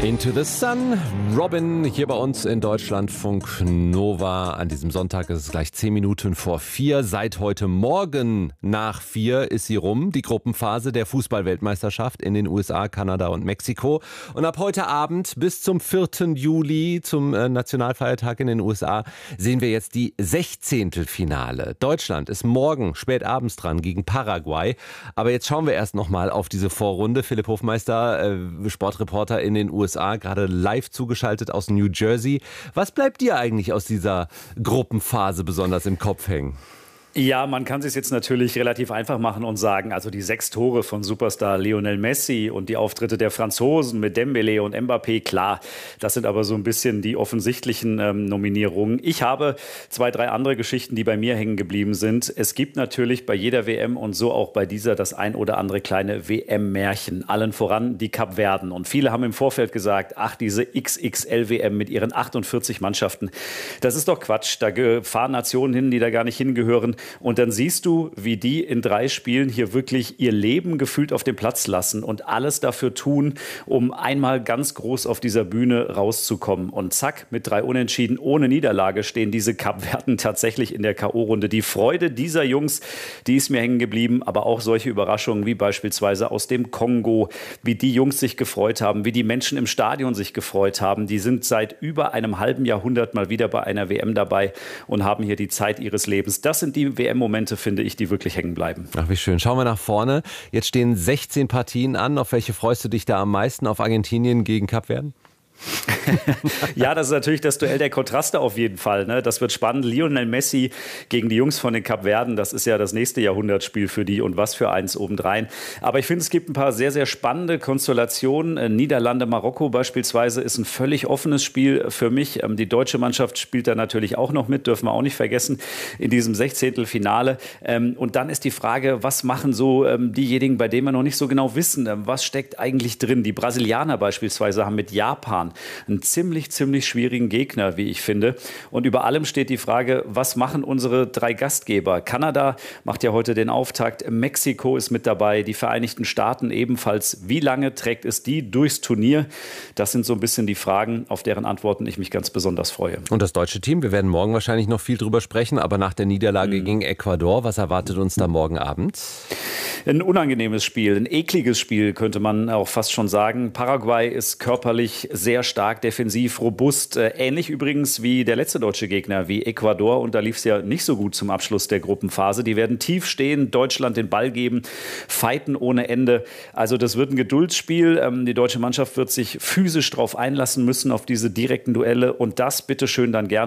Into the Sun, Robin hier bei uns in Deutschlandfunk Nova. An diesem Sonntag ist es gleich 10 Minuten vor 4. Seit heute Morgen nach 4 ist sie rum, die Gruppenphase der Fußball-Weltmeisterschaft in den USA, Kanada und Mexiko. Und ab heute Abend bis zum 4. Juli, zum Nationalfeiertag in den USA, sehen wir jetzt die 16. Finale. Deutschland ist morgen spät abends dran gegen Paraguay. Aber jetzt schauen wir erst nochmal auf diese Vorrunde. Philipp Hofmeister, Sportreporter in den USA, gerade live zugeschaltet aus New Jersey. Was bleibt dir eigentlich aus dieser Gruppenphase besonders im Kopf hängen? Ja, man kann es sich jetzt natürlich relativ einfach machen und sagen, also die 6 Tore von Superstar Lionel Messi und die Auftritte der Franzosen mit Dembélé und Mbappé, klar, das sind aber so ein bisschen die offensichtlichen Nominierungen. Ich habe 2, 3 andere Geschichten, die bei mir hängen geblieben sind. Es gibt natürlich bei jeder WM und so auch bei dieser das ein oder andere kleine WM-Märchen. Allen voran die Kapverden. Und viele haben im Vorfeld gesagt, ach, diese XXL-WM mit ihren 48 Mannschaften, das ist doch Quatsch. Da fahren Nationen hin, die da gar nicht hingehören. Und dann siehst du, wie die in 3 Spielen hier wirklich ihr Leben gefühlt auf den Platz lassen und alles dafür tun, um einmal ganz groß auf dieser Bühne rauszukommen. Und zack, mit 3 Unentschieden ohne Niederlage stehen diese Kapverden tatsächlich in der K.O.-Runde. Die Freude dieser Jungs, die ist mir hängen geblieben, aber auch solche Überraschungen wie beispielsweise aus dem Kongo, wie die Jungs sich gefreut haben, wie die Menschen im Stadion sich gefreut haben. Die sind seit über einem halben Jahrhundert mal wieder bei einer WM dabei und haben hier die Zeit ihres Lebens. Das sind die WM-Momente, finde ich, die wirklich hängen bleiben. Ach, wie schön. Schauen wir nach vorne. Jetzt stehen 16 Partien an. Auf welche freust du dich da am meisten? Auf Argentinien gegen Kapverden? Ja, das ist natürlich das Duell der Kontraste auf jeden Fall. Ne? Das wird spannend. Lionel Messi gegen die Jungs von den Kapverden, das ist ja das nächste Jahrhundertspiel für die und was für eins obendrein. Aber ich finde, es gibt ein paar sehr, sehr spannende Konstellationen. Niederlande, Marokko beispielsweise ist ein völlig offenes Spiel für mich. Die deutsche Mannschaft spielt da natürlich auch noch mit, dürfen wir auch nicht vergessen, in diesem 16. Finale. Und dann ist die Frage, was machen so diejenigen, bei denen wir noch nicht so genau wissen, was steckt eigentlich drin? Die Brasilianer beispielsweise haben mit Japan einen ziemlich schwierigen Gegner, wie ich finde. Und über allem steht die Frage, was machen unsere 3 Gastgeber? Kanada macht ja heute den Auftakt, Mexiko ist mit dabei, die Vereinigten Staaten ebenfalls. Wie lange trägt es die durchs Turnier? Das sind so ein bisschen die Fragen, auf deren Antworten ich mich ganz besonders freue. Und das deutsche Team, wir werden morgen wahrscheinlich noch viel drüber sprechen, aber nach der Niederlage gegen Ecuador, was erwartet uns da morgen Abend? Ein unangenehmes Spiel, ein ekliges Spiel, könnte man auch fast schon sagen. Paraguay ist körperlich sehr stark, defensiv, robust. Ähnlich übrigens wie der letzte deutsche Gegner, wie Ecuador. Und da lief es ja nicht so gut zum Abschluss der Gruppenphase. Die werden tief stehen, Deutschland den Ball geben, fighten ohne Ende. Also das wird ein Geduldsspiel. Die deutsche Mannschaft wird sich physisch drauf einlassen müssen, auf diese direkten Duelle. Und das bitteschön dann gerne